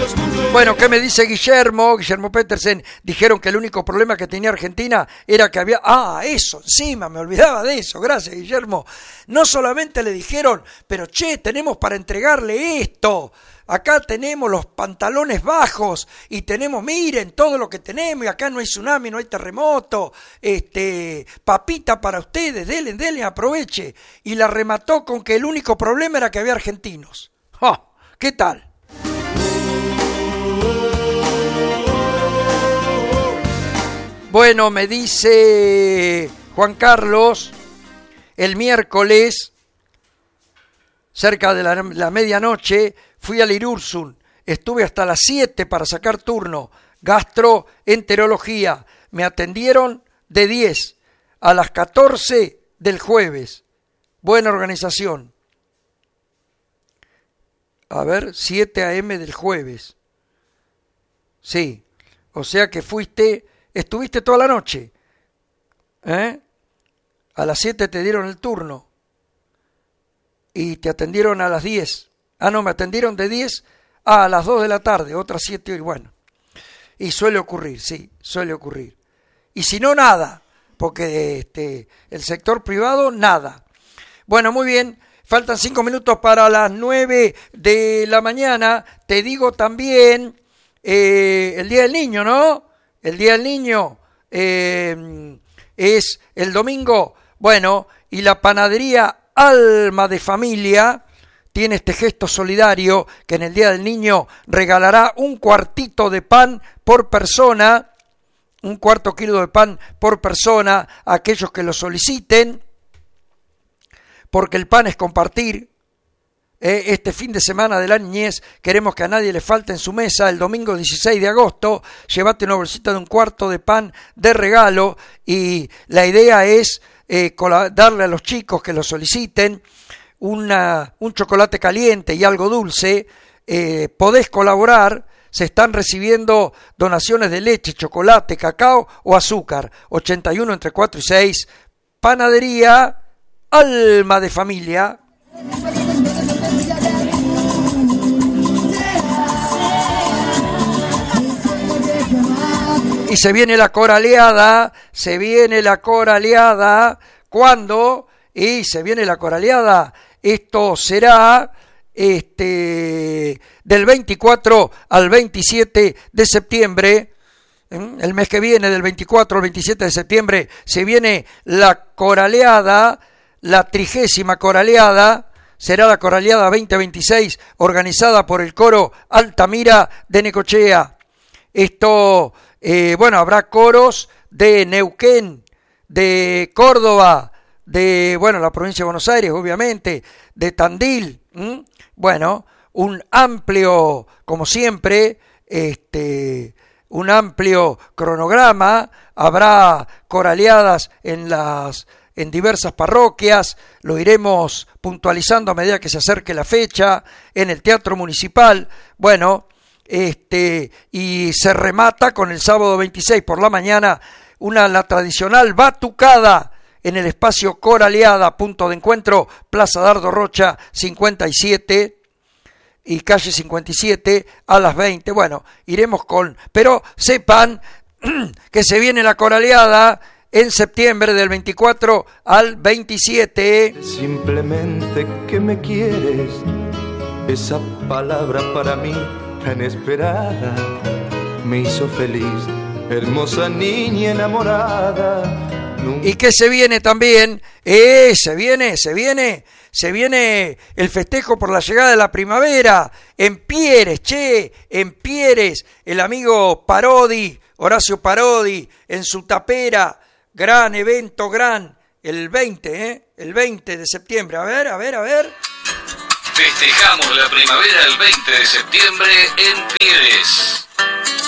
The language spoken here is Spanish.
Bueno, ¿qué me dice Guillermo? Guillermo Petersen. Dijeron que el único problema que tenía Argentina era que había... Ah, eso, encima, me olvidaba de eso. Gracias, Guillermo. No solamente le dijeron, pero che, tenemos para entregarle esto. Acá tenemos los pantalones bajos y tenemos, miren, todo lo que tenemos. Y acá no hay tsunami, no hay terremoto. Papita para ustedes, denle, aproveche. Y la remató con que el único problema era que había argentinos. ¡Oh! ¿Qué tal? Bueno, me dice Juan Carlos, el miércoles, cerca de la medianoche, fui al Irurzun. Estuve hasta las 7 para sacar turno, gastroenterología. Me atendieron de 10 a las 14 del jueves. Buena organización. A ver, 7 a.m. del jueves. Sí, o sea que estuviste toda la noche. A las 7 te dieron el turno. Y te atendieron a las 10. Ah, no, me atendieron de 10 a las 2 de la tarde, otras 7 y bueno. Y suele ocurrir, sí, suele ocurrir. Y si no, nada, porque el sector privado, nada. Bueno, muy bien. Faltan 5 minutos para las 9 de la mañana. Te digo también el Día del Niño, ¿no? El Día del Niño es el domingo. Bueno, y la panadería Alma de Familia tiene este gesto solidario que en el Día del Niño regalará un cuartito de pan por persona, un cuarto kilo de pan por persona a aquellos que lo soliciten. Porque el pan es compartir. Este fin de semana de la niñez queremos que a nadie le falte en su mesa. El domingo 16 de agosto, llévate una bolsita de un cuarto de pan de regalo y la idea es darle a los chicos que lo soliciten un chocolate caliente y algo dulce. Podés colaborar. Se están recibiendo donaciones de leche, chocolate, cacao o azúcar. 81 entre 4 y 6. Panadería Alma de Familia. Y se viene la coraleada. ¿Cuándo? Y se viene la coraleada. Esto será del 24 al 27 de septiembre. El mes que viene, del 24 al 27 de septiembre, se viene la coraleada. La 30ª coraleada será la coraleada 2026, organizada por el coro Altamira de Necochea. Esto, habrá coros de Neuquén, de Córdoba, de, la provincia de Buenos Aires, obviamente, de Tandil. Bueno, un amplio, como siempre, un amplio cronograma. Habrá coraleadas en diversas parroquias, lo iremos puntualizando a medida que se acerque la fecha, en el Teatro Municipal, y se remata con el sábado 26 por la mañana, la tradicional batucada en el espacio Coraleada, punto de encuentro, Plaza Dardo Rocha 57 y calle 57 a las 20, iremos pero sepan que se viene la coraleada en septiembre del 24 al 27. Simplemente que me quieres, esa palabra para mí tan esperada, me hizo feliz, hermosa niña enamorada. ¿Y qué se viene también? Se viene el festejo por la llegada de la primavera, en Pieres, el amigo Parodi, Horacio Parodi, en su tapera. Gran evento, el 20 de septiembre. A ver. Festejamos la primavera el 20 de septiembre en Pieres.